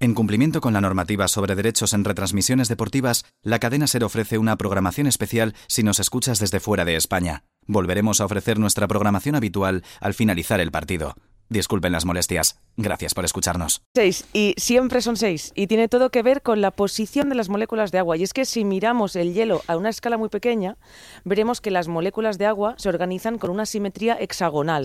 En cumplimiento con la normativa sobre derechos en retransmisiones deportivas, la cadena SER ofrece una programación especial si nos escuchas desde fuera de España. Volveremos a ofrecer nuestra programación habitual al finalizar el partido. Disculpen las molestias. Gracias por escucharnos. 6, y siempre son 6, y tiene todo que ver con la posición de las moléculas de agua. Y es que si miramos el hielo a una escala muy pequeña, veremos que las moléculas de agua se organizan con una simetría hexagonal.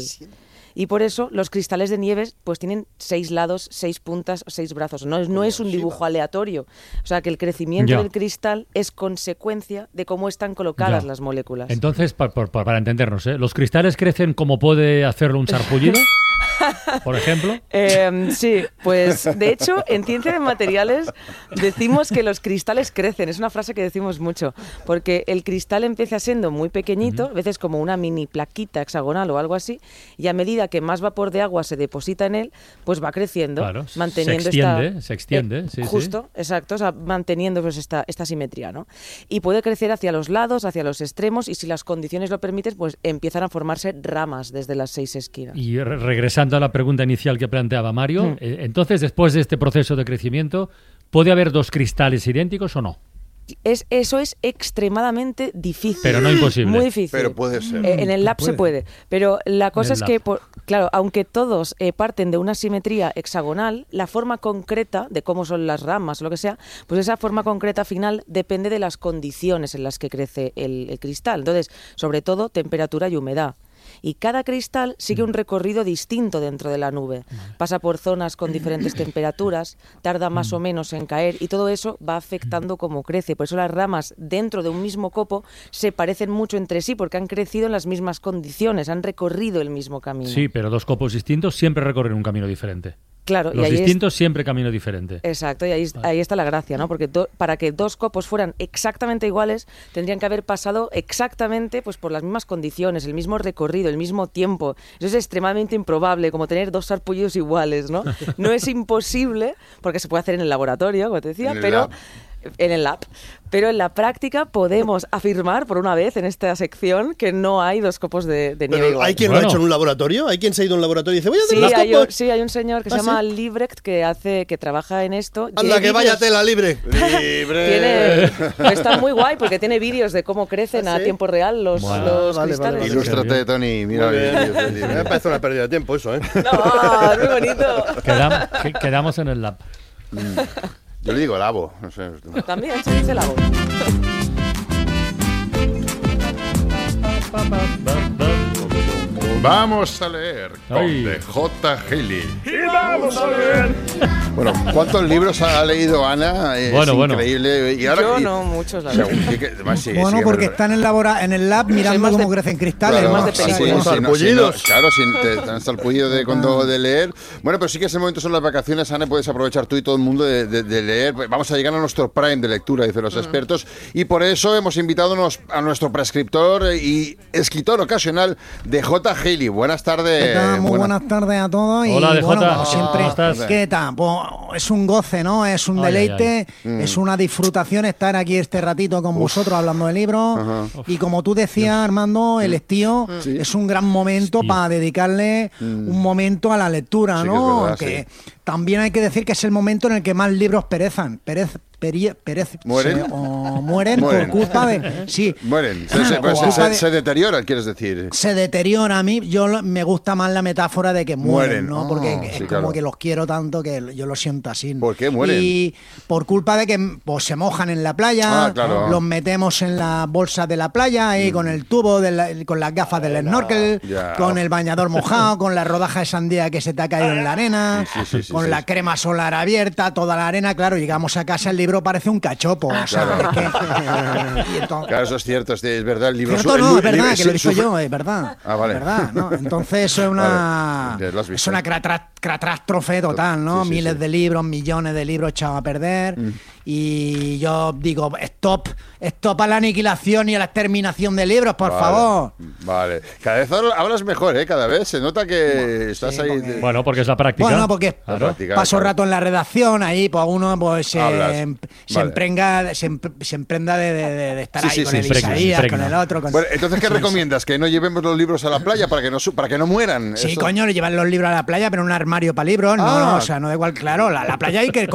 Y por eso los cristales de nieve pues tienen 6 lados, 6 puntas, 6 brazos. No es un dibujo aleatorio. O sea que el crecimiento del cristal es consecuencia de cómo están colocadas las moléculas. Entonces, para entendernos, ¿los cristales crecen como puede hacerlo un sarpullido? ¿Por ejemplo? Sí, pues de hecho en ciencia de materiales decimos que los cristales crecen, es una frase que decimos mucho, porque el cristal empieza siendo muy pequeñito, a veces como una mini plaquita hexagonal o algo así, y a medida que más vapor de agua se deposita en él, pues va creciendo, manteniendo se extiende, sí, justo, sí. Exacto, o sea, manteniendo pues esta simetría, ¿no? Y puede crecer hacia los lados, hacia los extremos, y si las condiciones lo permiten, pues empiezan a formarse ramas desde las 6 esquinas. Y regresando a la pregunta inicial que planteaba Mario, entonces después de este proceso de crecimiento, ¿puede haber 2 cristales idénticos o no? Eso es extremadamente difícil. Pero no imposible. Muy difícil. Pero puede ser. En el lab se puede. Pero la cosa es que, claro, aunque todos parten de una simetría hexagonal, la forma concreta de cómo son las ramas o lo que sea, pues esa forma concreta final depende de las condiciones en las que crece el cristal. Entonces, sobre todo, temperatura y humedad. Y cada cristal sigue un recorrido distinto dentro de la nube. Pasa por zonas con diferentes temperaturas, tarda más o menos en caer y todo eso va afectando cómo crece. Por eso las ramas dentro de un mismo copo se parecen mucho entre sí porque han crecido en las mismas condiciones, han recorrido el mismo camino. Sí, pero 2 copos distintos siempre recorren un camino diferente. Claro, los distintos siempre camino diferente. Exacto, y ahí está la gracia, ¿no? Porque para que 2 copos fueran exactamente iguales, tendrían que haber pasado exactamente pues por las mismas condiciones, el mismo recorrido, el mismo tiempo. Eso es extremadamente improbable, como tener 2 sarpullidos iguales, ¿no? No es imposible, porque se puede hacer en el laboratorio, como te decía, en el lab. Pero en la práctica podemos afirmar, por una vez en esta sección, que no hay 2 copos de nieve igual. ¿Hay quien lo ha hecho en un laboratorio? ¿Hay quien se ha ido a un laboratorio y dice, voy a hacer 2 copos? Sí, hay un señor que se llama Liebrecht que trabaja en esto. ¡Anda, que vaya tela libre! Está muy guay porque tiene vídeos de cómo crecen a tiempo real los cristales. Vale. Ilústrate, Tony. Mira, me parece una pérdida de tiempo eso, ¿eh? No, es muy bonito. Quedamos en el lab. Yo le digo labo, no sé. También se dice labo. Vamos a leer con DJ Gili. Y vamos a leer. Bueno, ¿cuántos libros ha leído Ana? Es increíble. Y ahora, yo no, muchos, la verdad. Bueno, porque están en el lab mirando cómo crecen cristales. Claro, más de películas. Claro, te han salpullido de leer. Bueno, pero sí que ese momento son las vacaciones, Ana, puedes aprovechar tú y todo el mundo de leer. Vamos a llegar a nuestro prime de lectura, dicen los expertos, y por eso hemos invitado a nuestro prescriptor y escritor ocasional de J. Gili. Buenas tardes. Muy buenas tardes a todos. Hola, DJ. Bueno, siempre, ¿cómo estás? ¿Qué tal? Pues es un goce, ¿no? Es un deleite, es una disfrutación estar aquí este ratito con vosotros hablando de libros. Y como tú decías, Armando, el estío es un gran momento para dedicarle un momento a la lectura, ¿no? Que también hay que decir que es el momento en el que más libros perecen mueren por culpa de... Sí. Mueren. Se deterioran, quieres decir. Se deteriora. A mí me gusta más la metáfora de que mueren, ¿no? Porque es como que los quiero tanto que yo lo siento así. ¿Por qué mueren? Y por culpa de que pues, se mojan en la playa, los metemos en las bolsas de la playa, ahí con el tubo, con las gafas del snorkel, con el bañador mojado, con la rodaja de sandía que se te ha caído en la arena, con la crema solar abierta, toda la arena. Claro, llegamos a casa, el libro parece un cachopo. Claro, eso es cierto, es verdad. El libro es verdad, que lo he dicho yo, es verdad. Vale. ¿Verdad? ¿No? Entonces eso es una catástrofe total, ¿no? Miles de libros, millones de libros echados a perder. Y yo digo, stop a la aniquilación y a la exterminación de libros, por favor. Vale. Cada vez hablas mejor, Cada vez se nota que estás ahí. Bueno, porque es la práctica. Bueno, porque paso rato en la redacción, ahí pues uno pues se emprenda de estar ahí con el Isaías, con el otro. Bueno, entonces, ¿qué recomiendas? ¿Que no llevemos los libros a la playa para que no mueran? Sí, coño, llevar los libros a la playa, pero en un armario para libros. No, o sea, no da igual, claro, la playa hay que